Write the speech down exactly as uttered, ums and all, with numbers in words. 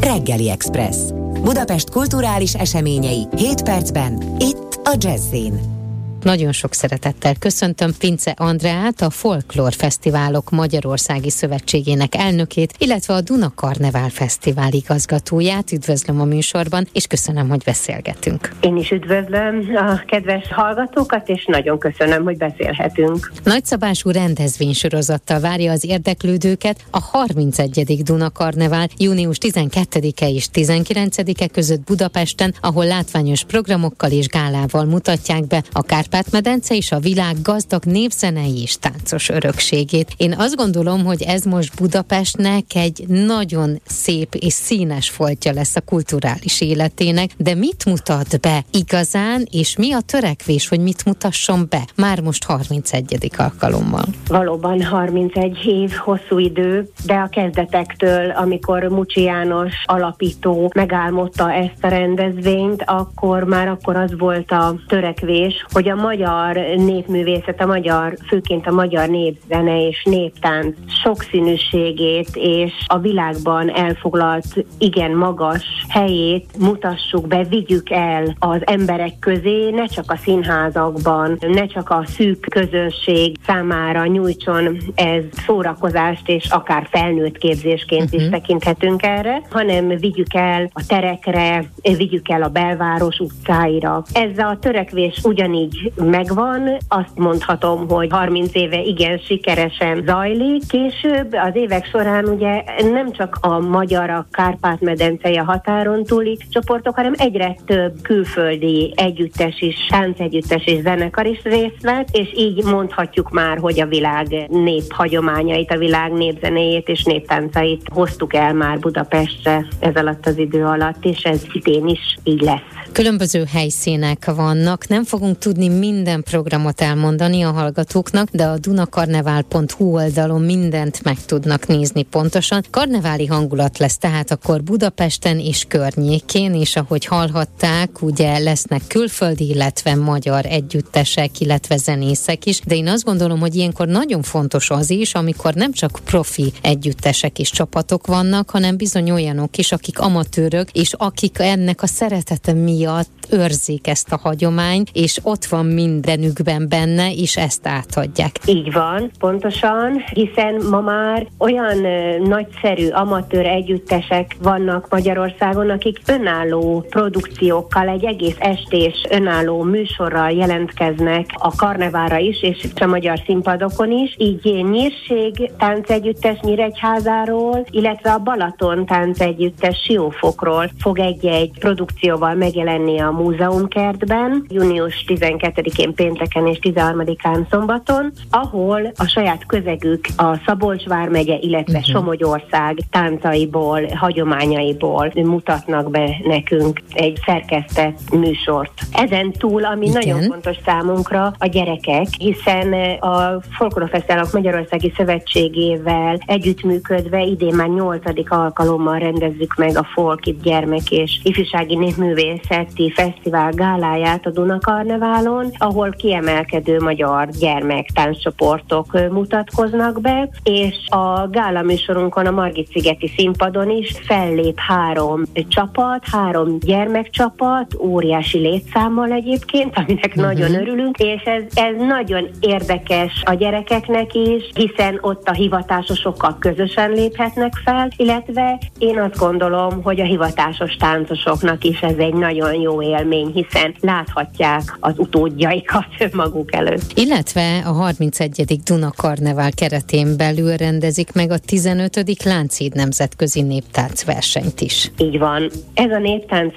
Reggeli Express. Budapest kulturális eseményei hét percben, itt a Jazz-in. Nagyon sok szeretettel köszöntöm Pince Andreát, a Folklór Fesztiválok Magyarországi Szövetségének elnökét, illetve a Duna Karnevál Fesztivál igazgatóját. Üdvözlöm a műsorban, és köszönöm, hogy beszélgetünk. Én is üdvözlöm a kedves hallgatókat, és nagyon köszönöm, hogy beszélhetünk. Nagyszabású rendezvénysorozattal várja az érdeklődőket a harmincegyedik Duna Karnevál június tizenkettedike és tizenkilencedike között Budapesten, ahol látványos programokkal és gálával mutatják be a Kárpát-medence és a világ gazdag népzenei és táncos örökségét. Én azt gondolom, hogy ez most Budapestnek egy nagyon szép és színes foltja lesz a kulturális életének, de mit mutat be igazán, és mi a törekvés, hogy mit mutasson be már most harmincegyedik alkalommal? Valóban harmincegy év hosszú idő, de a kezdetektől, amikor Mucsi János alapító megálmodta ezt a rendezvényt, akkor már akkor az volt a törekvés, hogy a magyar népművészet, a magyar, főként a magyar népzene és néptánc sokszínűségét és a világban elfoglalt igen magas helyét mutassuk be, vigyük el az emberek közé, ne csak a színházakban, ne csak a szűk közönség számára nyújtson ez szórakozást, és akár felnőtt képzésként uh-huh. is tekinthetünk erre, hanem vigyük el a terekre, vigyük el a belváros utcáira. Ez a törekvés ugyanígy megvan, azt mondhatom, hogy harminc éve igen sikeresen zajlik. Később az évek során ugye nem csak a magyar, a Kárpát-medencei, a határon túli csoportok, hanem egyre több külföldi együttes is, táncegyüttes és zenekar is részt vett, és így mondhatjuk már, hogy a világ néphagyományait, a világ népzenéjét és néptáncait hoztuk el már Budapestre ez alatt az idő alatt, és ez idén is így lesz. Különböző helyszínek vannak, nem fogunk tudni minden programot elmondani a hallgatóknak, de a dunakarnevál pont hu oldalon mindent meg tudnak nézni pontosan. Karneváli hangulat lesz tehát akkor Budapesten és környékén, és ahogy hallhatták, ugye lesznek külföldi, illetve magyar együttesek, illetve zenészek is, de én azt gondolom, hogy ilyenkor nagyon fontos az is, amikor nem csak profi együttesek és csapatok vannak, hanem bizony olyanok is, akik amatőrök, és akik ennek a szeretete miatt őrzik ezt a hagyományt, és ott van mindenükben benne, és ezt átadják. Így van, pontosan, hiszen ma már olyan ö, nagyszerű amatőr együttesek vannak Magyarországon, akik önálló produkciókkal, egy egész estés önálló műsorral jelentkeznek a karneválra is, és a magyar színpadokon is. Így Nyírség táncegyüttes Nyíregyházáról, illetve a Balaton táncegyüttes Siófokról fog egy-egy produkcióval megjelenni a Múzeumkertben, június tizenkettedikén pénteken és tizenharmadikán szombaton, ahol a saját közegük a Szabolcs vármegye, illetve uh-huh. Somogyország táncaiból, hagyományaiból mutatnak be nekünk egy szerkesztett műsort. Ezen túl, ami Igen. nagyon fontos számunkra, a gyerekek, hiszen a Folklór Fesztiválok Magyarországi Szövetségével együttműködve idén már nyolcadik alkalommal rendezzük meg a Folkit gyermek és ifjúsági népművészeti fesztivál gáláját a Duna Karneválon, ahol kiemelkedő magyar gyermektánccsoportok mutatkoznak be, és a gála műsorunkon a Margit-szigeti színpadon is fellép három csapat, három gyermekcsapat, óriási létszámmal egyébként, aminek uh-huh. nagyon örülünk, és ez, ez nagyon érdekes a gyerekeknek is, hiszen ott a hivatásosokkal közösen léphetnek fel, illetve én azt gondolom, hogy a hivatásos táncosoknak is ez egy nagyon jó élmény, hiszen láthatják az utódjaikat maguk előtt. Illetve a harmincegyedik Duna Karnevál keretén belül rendezik meg a tizenötödik Lánchíd nemzetközi néptáncversenyt is. Így van. Ez a néptánc